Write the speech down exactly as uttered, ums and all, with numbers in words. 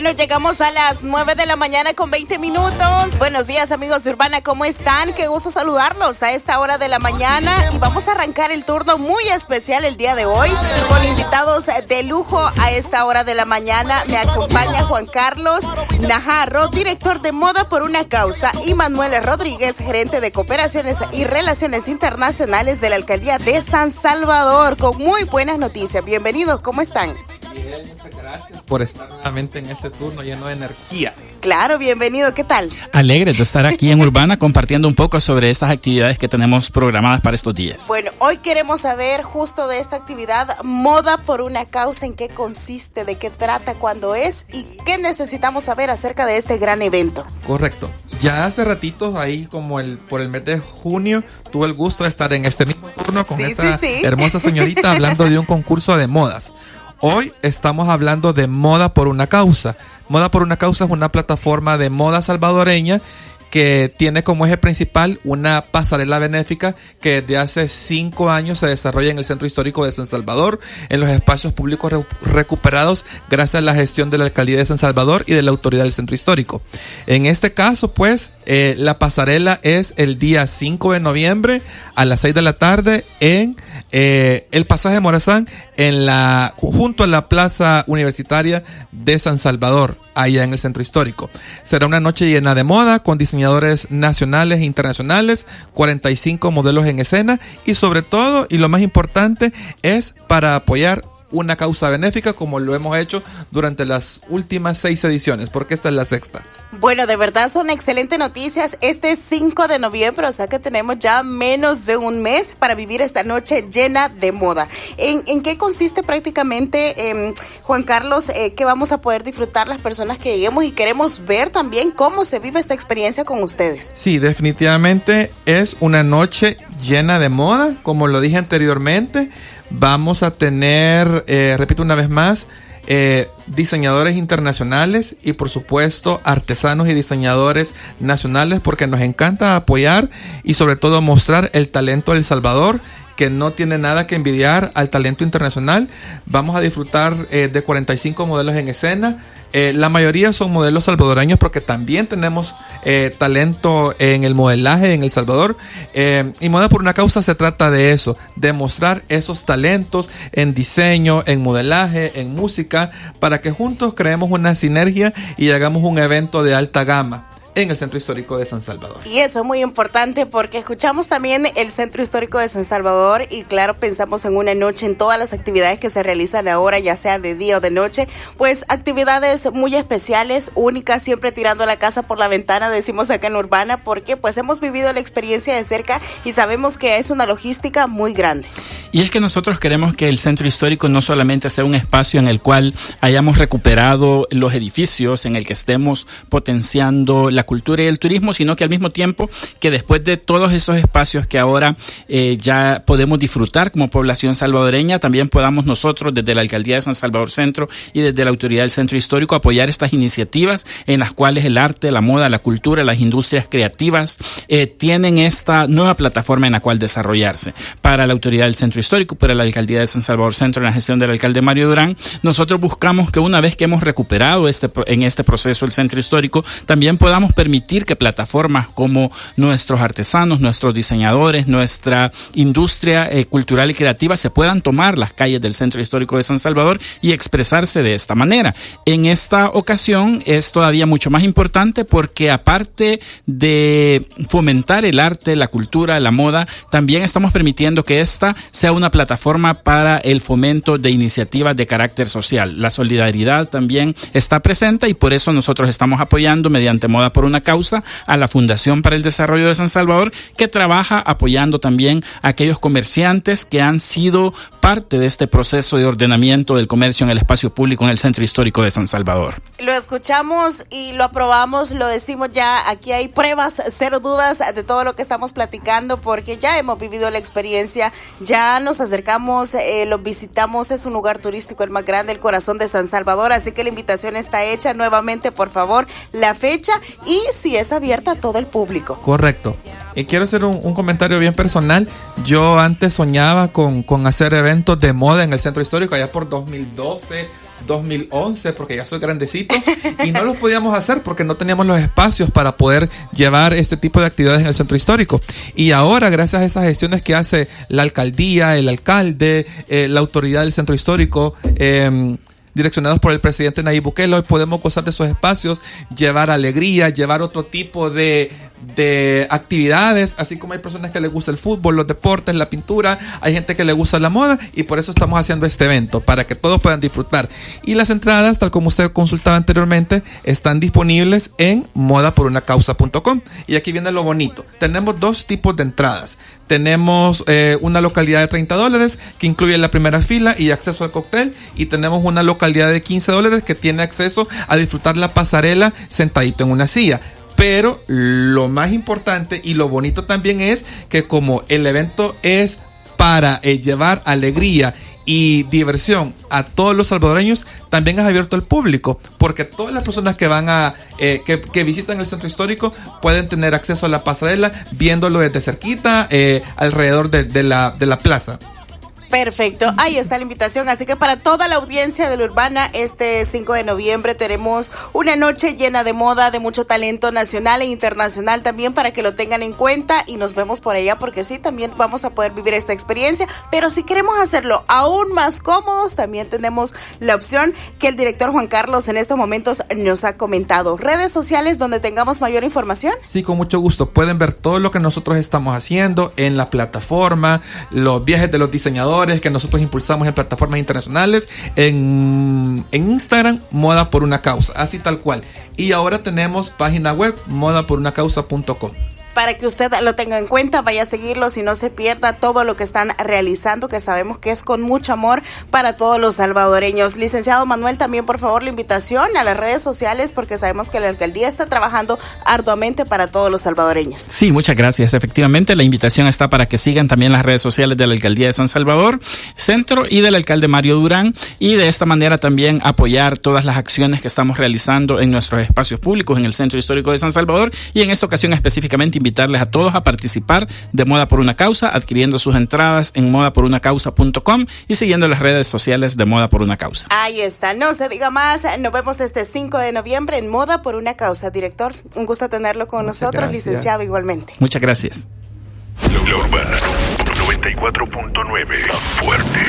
Bueno, llegamos a las nueve de la mañana con veinte minutos. Buenos días, amigos de Urbana, ¿cómo están? Qué gusto saludarlos a esta hora de la mañana. Y vamos a arrancar el turno muy especial el día de hoy con invitados de lujo a esta hora de la mañana. Me acompaña Juan Carlos Najarro, director de Moda por una Causa, y Manuel Rodríguez, gerente de Cooperaciones y Relaciones Internacionales de la Alcaldía de San Salvador, con muy buenas noticias. Bienvenidos, ¿cómo están? Bien, muchas gracias por estar nuevamente en este turno lleno de energía. Claro, bienvenido, ¿qué tal? Alegre de estar aquí en Urbana compartiendo un poco sobre estas actividades que tenemos programadas para estos días. Bueno, hoy queremos saber justo de esta actividad, Moda por una Causa, en qué consiste, de qué trata, cuándo es y qué necesitamos saber acerca de este gran evento. Correcto. Ya hace ratitos, ahí como el por el mes de junio, tuve el gusto de estar en este mismo turno con sí, esta sí, sí. hermosa señorita hablando de un concurso de modas. Hoy estamos hablando de Moda por una Causa. Moda por una Causa es una plataforma de moda salvadoreña que tiene como eje principal una pasarela benéfica que desde hace cinco años se desarrolla en el Centro Histórico de San Salvador, en los espacios públicos re- recuperados gracias a la gestión de la Alcaldía de San Salvador y de la Autoridad del Centro Histórico. En este caso, pues, eh, la pasarela es el día cinco de noviembre a las seis de la tarde en eh, el Pasaje Morazán, en la, junto a la Plaza Universitaria de San Salvador, allá en el Centro Histórico. Será una noche llena de moda, con diseñadores nacionales e internacionales, cuarenta y cinco modelos en escena y sobre todo, y lo más importante, es para apoyar una causa benéfica como lo hemos hecho durante las últimas seis ediciones, porque esta es la sexta. Bueno, de verdad son excelentes noticias. Este cinco de noviembre, o sea que tenemos ya menos de un mes para vivir esta noche llena de moda. ¿En, en qué consiste prácticamente, eh, Juan Carlos, eh, que vamos a poder disfrutar las personas que lleguemos y queremos ver también cómo se vive esta experiencia con ustedes? Sí, definitivamente es una noche llena de moda, como lo dije anteriormente. Vamos a tener, eh, repito una vez más, eh, diseñadores internacionales y por supuesto artesanos y diseñadores nacionales, porque nos encanta apoyar y sobre todo mostrar el talento de El Salvador, que no tiene nada que envidiar al talento internacional. Vamos a disfrutar eh, de cuarenta y cinco modelos en escena. Eh, la mayoría son modelos salvadoreños porque también tenemos eh, talento en el modelaje en El Salvador. Eh, y Moda por una Causa se trata de eso, de mostrar esos talentos en diseño, en modelaje, en música, para que juntos creemos una sinergia y hagamos un evento de alta gama en el Centro Histórico de San Salvador. Y eso es muy importante porque escuchamos también el Centro Histórico de San Salvador y claro, pensamos en una noche, en todas las actividades que se realizan ahora, ya sea de día o de noche, pues actividades muy especiales, únicas, siempre tirando la casa por la ventana, decimos acá en Urbana, porque pues hemos vivido la experiencia de cerca y sabemos que es una logística muy grande. Y es que nosotros queremos que el Centro Histórico no solamente sea un espacio en el cual hayamos recuperado los edificios, en el que estemos potenciando la cultura y el turismo, sino que al mismo tiempo que después de todos esos espacios que ahora eh, ya podemos disfrutar como población salvadoreña, también podamos nosotros desde la Alcaldía de San Salvador Centro y desde la Autoridad del Centro Histórico apoyar estas iniciativas en las cuales el arte, la moda, la cultura, las industrias creativas eh, tienen esta nueva plataforma en la cual desarrollarse. Para la Autoridad del Centro Histórico, para la Alcaldía de San Salvador Centro, en la gestión del alcalde Mario Durán, nosotros buscamos que una vez que hemos recuperado este en este proceso el Centro Histórico, también podamos permitir que plataformas como nuestros artesanos, nuestros diseñadores, nuestra industria eh, cultural y creativa se puedan tomar las calles del Centro Histórico de San Salvador y expresarse de esta manera. En esta ocasión es todavía mucho más importante porque aparte de fomentar el arte, la cultura, la moda, también estamos permitiendo que esta sea una plataforma para el fomento de iniciativas de carácter social. La solidaridad también está presente y por eso nosotros estamos apoyando mediante Moda por una Causa a la Fundación para el Desarrollo de San Salvador, que trabaja apoyando también a aquellos comerciantes que han sido parte de este proceso de ordenamiento del comercio en el espacio público en el Centro Histórico de San Salvador. Lo escuchamos y lo aprobamos, lo decimos ya, aquí hay pruebas, cero dudas de todo lo que estamos platicando porque ya hemos vivido la experiencia, ya nos acercamos, eh, lo visitamos, es un lugar turístico el más grande, el corazón de San Salvador, así que la invitación está hecha nuevamente, por favor, la fecha y si es abierta a todo el público. Correcto. Y quiero hacer un, un comentario bien personal. Yo antes soñaba con, con hacer eventos de moda en el Centro Histórico allá por dos mil doce, dos mil once, porque ya soy grandecito, y no lo podíamos hacer porque no teníamos los espacios para poder llevar este tipo de actividades en el centro histórico. Y ahora, gracias a esas gestiones que hace la alcaldía, el alcalde, eh, la autoridad del centro histórico, eh, direccionados por el presidente Nayib Bukele, hoy podemos gozar de esos espacios, llevar alegría, llevar otro tipo de, de actividades, así como hay personas que les gusta el fútbol, los deportes, la pintura, hay gente que le gusta la moda, y por eso estamos haciendo este evento, para que todos puedan disfrutar. Y las entradas, tal como usted consultaba anteriormente, están disponibles en moda por una causa punto com. Y aquí viene lo bonito, tenemos dos tipos de entradas. Tenemos eh, una localidad de treinta dólares que incluye la primera fila y acceso al cóctel, y tenemos una localidad de quince dólares que tiene acceso a disfrutar la pasarela sentadito en una silla. Pero lo más importante y lo bonito también es que como el evento es para eh, llevar alegría y diversión a todos los salvadoreños, también es abierto al público, porque todas las personas que van a eh, que, que visitan el centro histórico pueden tener acceso a la pasarela viéndolo desde cerquita eh, alrededor de, de la de la plaza. Perfecto, ahí está la invitación, así que para toda la audiencia de la Urbana, este cinco de noviembre tenemos una noche llena de moda, de mucho talento nacional e internacional también, para que lo tengan en cuenta, y nos vemos por allá, porque sí, también vamos a poder vivir esta experiencia, pero si queremos hacerlo aún más cómodos, también tenemos la opción que el director Juan Carlos en estos momentos nos ha comentado. Redes sociales donde tengamos mayor información. Sí, con mucho gusto, pueden ver todo lo que nosotros estamos haciendo en la plataforma, los viajes de los diseñadores que nosotros impulsamos en plataformas internacionales, en, en Instagram, Moda por una Causa, así tal cual. Y ahora tenemos página web, moda por una causa punto com. Para que usted lo tenga en cuenta, vaya a seguirlos y no se pierda todo lo que están realizando, que sabemos que es con mucho amor para todos los salvadoreños. Licenciado Manuel, también por favor la invitación a las redes sociales, porque sabemos que la alcaldía está trabajando arduamente para todos los salvadoreños. Sí, muchas gracias. Efectivamente, la invitación está para que sigan también las redes sociales de la alcaldía de San Salvador Centro y del alcalde Mario Durán, y de esta manera también apoyar todas las acciones que estamos realizando en nuestros espacios públicos en el Centro Histórico de San Salvador, y en esta ocasión específicamente invitarles a todos a participar de Moda por una Causa, adquiriendo sus entradas en moda por una causa punto com y siguiendo las redes sociales de Moda por una Causa. Ahí está, no se diga más, nos vemos este cinco de noviembre en Moda por una Causa. Director, un gusto tenerlo con Muchas nosotros, gracias. Licenciado igualmente. Muchas gracias. La Urbana noventa y cuatro punto nueve, fuerte.